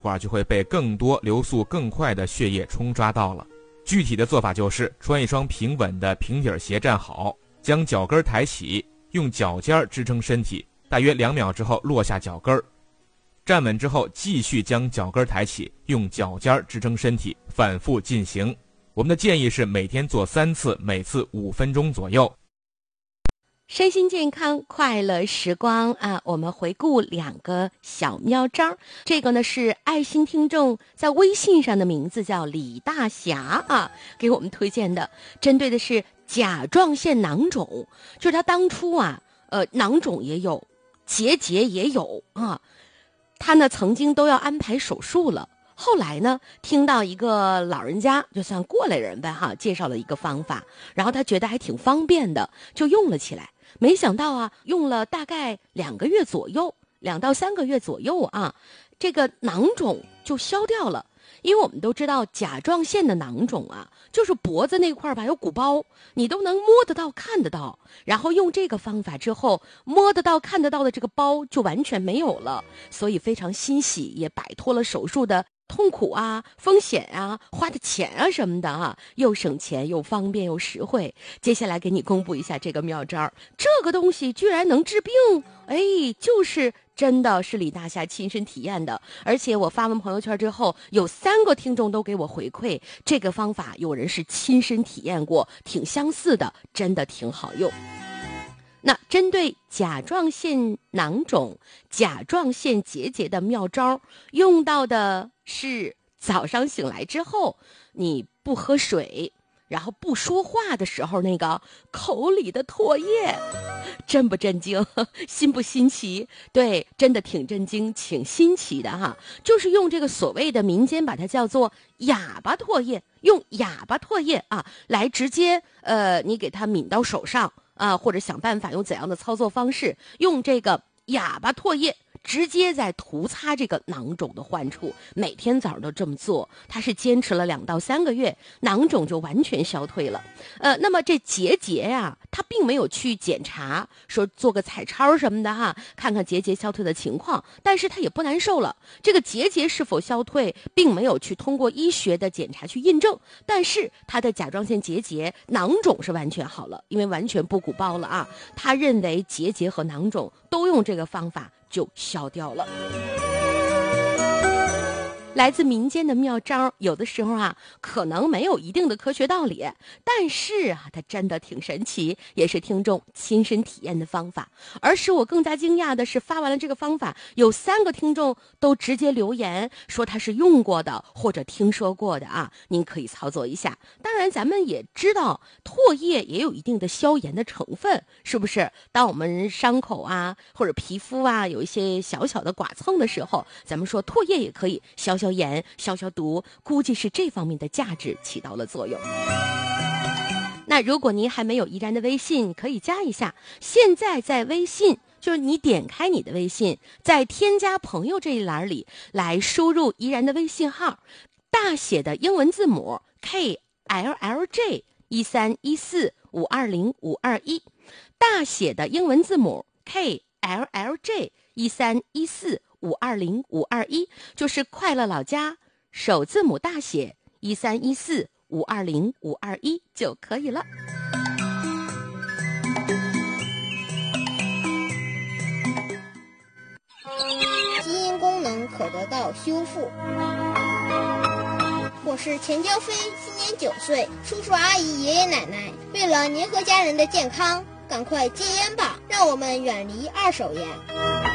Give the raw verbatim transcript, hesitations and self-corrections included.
管就会被更多流速更快的血液冲刷到了。具体的做法就是穿一双平稳的平底鞋站好，将脚跟抬起，用脚尖支撑身体，大约两秒之后落下脚跟，站稳之后继续将脚跟抬起，用脚尖支撑身体，反复进行。我们的建议是每天做三次，每次五分钟左右。 身心健康快乐时光啊，我们回顾两个小妙招。这个呢是爱心听众在微信上的名字叫李大侠啊，给我们推荐的，针对的是甲状腺囊肿，就是他当初啊，呃，囊肿也有，结节也有啊，他呢曾经都要安排手术了。后来呢，听到一个老人家，就算过来人呗哈，介绍了一个方法，然后他觉得还挺方便的，就用了起来。没想到啊，用了大概两个月左右，两到三个月左右啊，这个囊肿就消掉了。因为我们都知道甲状腺的囊肿啊，就是脖子那块吧有鼓包，你都能摸得到看得到，然后用这个方法之后，摸得到看得到的这个包就完全没有了，所以非常欣喜，也摆脱了手术的痛苦啊、风险啊、花的钱啊什么的啊，又省钱又方便又实惠。接下来给你公布一下这个妙招，这个东西居然能治病，哎，就是真的是李大侠亲身体验的。而且我发完朋友圈之后，有三个听众都给我回馈，这个方法有人是亲身体验过，挺相似的，真的挺好用。那针对甲状腺囊肿、甲状腺结节的妙招，用到的是早上醒来之后，你不喝水，然后不说话的时候那个口里的唾液，震不震惊？新不新奇？对，真的挺震惊，挺新奇的哈。就是用这个所谓的民间把它叫做哑巴唾液，用哑巴唾液啊来直接呃，你给它抿到手上。啊，或者想办法用怎样的操作方式，用这个哑巴唾液直接在涂擦这个囊肿的患处，每天早上都这么做，他是坚持了两到三个月，囊肿就完全消退了。呃，那么这结节呀、啊，他并没有去检查，说做个彩超什么的哈，看看结节消退的情况，但是他也不难受了。这个结节是否消退，并没有去通过医学的检查去印证，但是他的甲状腺结节囊肿是完全好了，因为完全不鼓包了啊。他认为结节和囊肿都用这个方法就消掉了。来自民间的妙招，有的时候啊，可能没有一定的科学道理，但是啊，它真的挺神奇，也是听众亲身体验的方法。而使我更加惊讶的是，发完了这个方法，有三个听众都直接留言说他是用过的或者听说过的啊，您可以操作一下。当然，咱们也知道唾液也有一定的消炎的成分，是不是？当我们伤口啊或者皮肤啊有一些小小的剐蹭的时候，咱们说唾液也可以消消炎、消消毒，估计是这方面的价值起到了作用。那如果您还没有怡然的微信，可以加一下。现在在微信，就是你点开你的微信，在添加朋友这一栏里来输入怡然的微信号，大写的英文字母 K L L J 一三一四五二零五二一，大写的英文字母 K L L J 一三一四五二零五二一，就是快乐老家首字母大写一三一四五二零五二一就可以了。 基因功能可得到修复。我是钱娇飞，今年九岁，叔叔阿姨爷爷奶奶为了您和家人的健康，赶快戒烟吧，让我们远离二手烟。